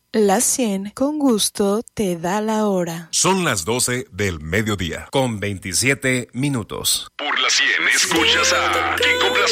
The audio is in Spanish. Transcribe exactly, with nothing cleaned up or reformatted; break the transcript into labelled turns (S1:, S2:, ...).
S1: La cien con gusto te da la hora.
S2: Son las doce del mediodía, con veintisiete minutos.
S3: Por la cien escuchas a Kiko Blas